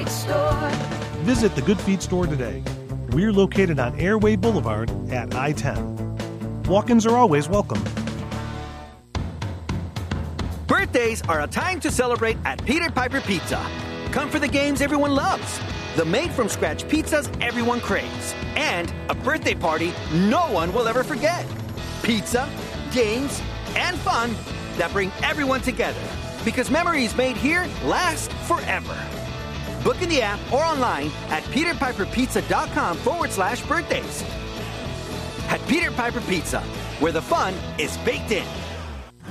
Feed Store. Visit the Good Feed Store today. We're located on Airway Boulevard at I-10. Walk-ins are always welcome. Birthdays are a time to celebrate at Peter Piper Pizza. Come for the games everyone loves, the made-from-scratch pizzas everyone craves, and a birthday party no one will ever forget. Pizza, games, and fun that bring everyone together. Because memories made here last forever. Book in the app or online at peterpiperpizza.com/birthdays. At Peter Piper Pizza, where the fun is baked in.